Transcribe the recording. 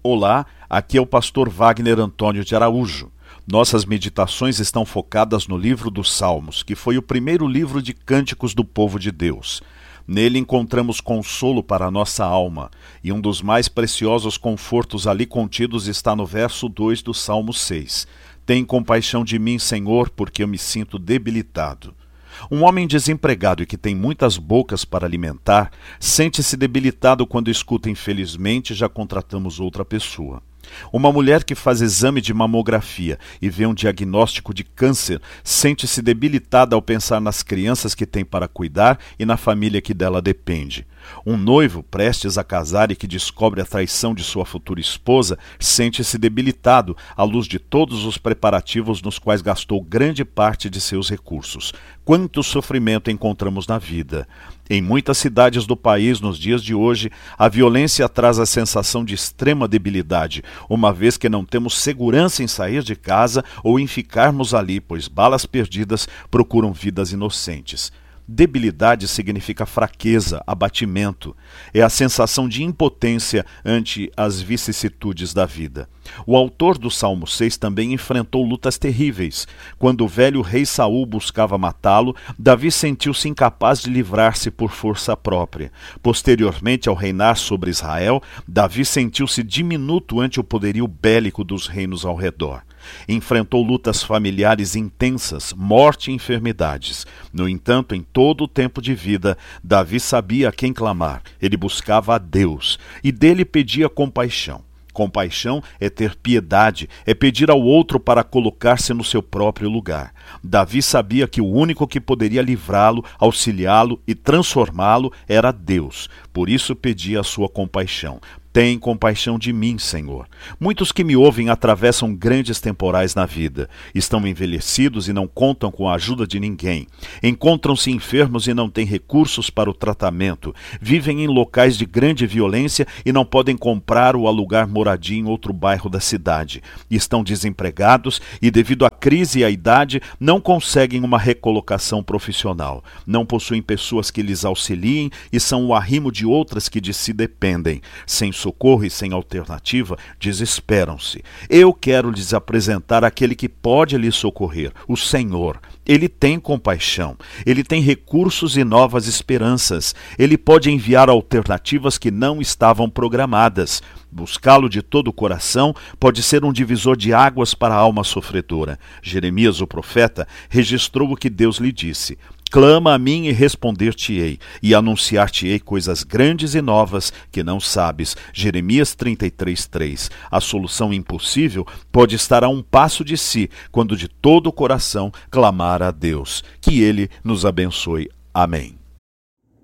Olá, aqui é o pastor Wagner Antônio de Araújo. Nossas meditações estão focadas no livro dos Salmos, que foi o primeiro livro de cânticos do povo de Deus. Nele encontramos consolo para a nossa alma, e um dos mais preciosos confortos ali contidos está no verso 2 do Salmo 6. Tem compaixão de mim, Senhor, porque eu me sinto debilitado. Um homem desempregado e que tem muitas bocas para alimentar, sente-se debilitado quando escuta infelizmente já contratamos outra pessoa. Uma mulher que faz exame de mamografia e vê um diagnóstico de câncer, sente-se debilitada ao pensar nas crianças que tem para cuidar e na família que dela depende. Um noivo prestes a casar e que descobre a traição de sua futura esposa, sente-se debilitado à luz de todos os preparativos nos quais gastou grande parte de seus recursos. Quanto sofrimento encontramos na vida! Em muitas cidades do país, nos dias de hoje, a violência traz a sensação de extrema debilidade, uma vez que não temos segurança em sair de casa ou em ficarmos ali, pois balas perdidas procuram vidas inocentes. Debilidade significa fraqueza, abatimento. É a sensação de impotência ante as vicissitudes da vida. O autor do Salmo 6 também enfrentou lutas terríveis. Quando o velho rei Saul buscava matá-lo, Davi sentiu-se incapaz de livrar-se por força própria. Posteriormente, ao reinar sobre Israel, Davi sentiu-se diminuto ante o poderio bélico dos reinos ao redor. Enfrentou lutas familiares intensas, morte e enfermidades. No entanto, em todo o tempo de vida, Davi sabia a quem clamar. Ele buscava a Deus e dele pedia compaixão. Compaixão é ter piedade, é pedir ao outro para colocar-se no seu próprio lugar. Davi sabia que o único que poderia livrá-lo, auxiliá-lo e transformá-lo era Deus. Por isso pedia a sua compaixão. Tem compaixão de mim, Senhor. Muitos que me ouvem atravessam grandes temporais na vida. Estão envelhecidos e não contam com a ajuda de ninguém. Encontram-se enfermos e não têm recursos para o tratamento. Vivem em locais de grande violência e não podem comprar ou alugar moradia em outro bairro da cidade. Estão desempregados e, devido à crise e à idade, não conseguem uma recolocação profissional. Não possuem pessoas que lhes auxiliem e são o arrimo de outras que de si dependem. Sem socorro e sem alternativa, desesperam-se. Eu quero lhes apresentar aquele que pode lhes socorrer, o Senhor. Ele tem compaixão, ele tem recursos e novas esperanças. Ele pode enviar alternativas que não estavam programadas. Buscá-lo de todo o coração pode ser um divisor de águas para a alma sofredora. Jeremias, o profeta, registrou o que Deus lhe disse: clama a mim e responder-te-ei, e anunciar-te-ei coisas grandes e novas que não sabes. Jeremias 33:3. A solução impossível pode estar a um passo de si, quando de todo o coração clamar a Deus. Que Ele nos abençoe. Amém.